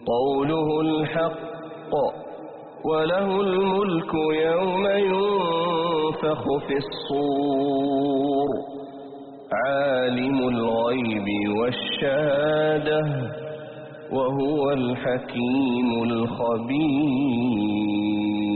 قوله الحق وله الملك يوم ينفخ في الصور عالم الغيب والشهادة وهو الحكيم الخبير.